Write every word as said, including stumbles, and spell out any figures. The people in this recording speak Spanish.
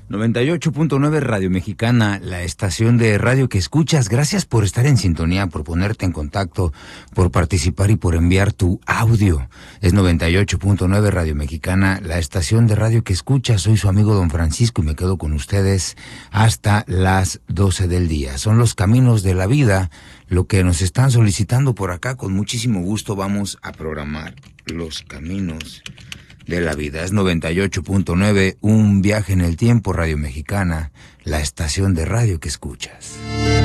noventa y ocho punto nueve Radio Mexicana, la estación de radio que escuchas. Gracias por estar en sintonía, por ponerte en contacto, por participar y por enviar tu audio. Es noventa y ocho punto nueve Radio Mexicana, la estación de radio que escuchas. Soy su amigo Don Francisco y me quedo con ustedes hasta las doce del día. Son los caminos de la vida lo que nos están solicitando por acá. Con muchísimo gusto vamos a programar los caminos de la vida. Es noventa y ocho punto nueve, un viaje en el tiempo, Radio Mexicana, la estación de radio que escuchas.